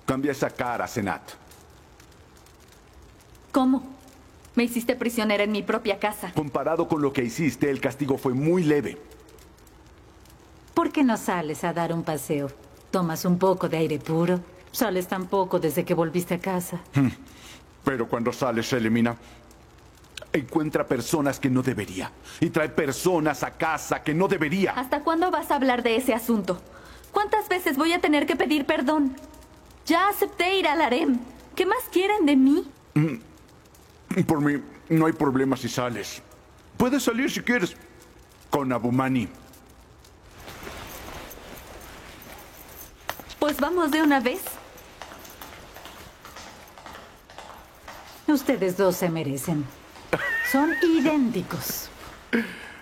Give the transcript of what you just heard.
Cambia esa cara, Senat. ¿Cómo? Me hiciste prisionera en mi propia casa. Comparado con lo que hiciste, el castigo fue muy leve. ¿Por qué no sales a dar un paseo? Tomas un poco de aire puro. Sales tan poco desde que volviste a casa. Pero cuando sale, Selemina, encuentra personas que no debería. Y trae personas a casa que no debería. ¿Hasta cuándo vas a hablar de ese asunto? ¿Cuántas veces voy a tener que pedir perdón? Ya acepté ir al harem. ¿Qué más quieren de mí? Por mí, no hay problema si sales. Puedes salir si quieres. Con Abumani. Pues vamos de una vez. Ustedes dos se merecen. Son idénticos.